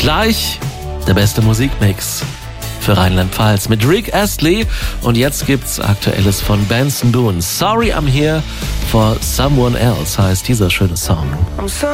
Gleich der beste Musikmix für Rheinland-Pfalz mit Rick Astley. Und jetzt gibt's Aktuelles von Benson Boone. Sorry I'm here for someone else heißt dieser schöne Song.